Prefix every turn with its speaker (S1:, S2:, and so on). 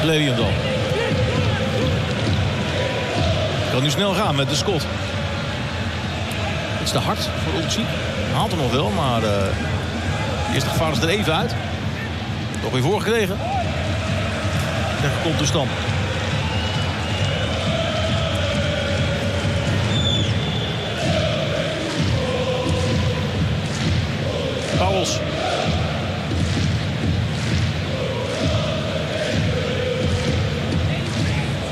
S1: Leliendal. Kan nu snel gaan met de Scott. Iets te hard voor Ulci. Haalt hem nog wel, maar de eerste gevaar is er even uit. Toch weer voorgekregen. En komt de stand. Pauwels